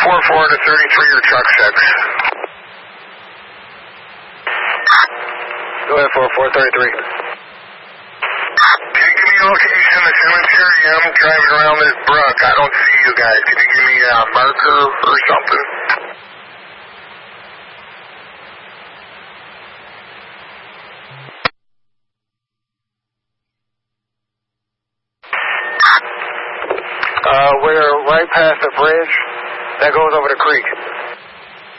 244 to 33 or truck 6. Go ahead, 4433. Can you give me location of the cemetery? I'm driving around this brook. I don't see you guys. Can you give me a marker or something? We're right past the bridge that goes over the creek.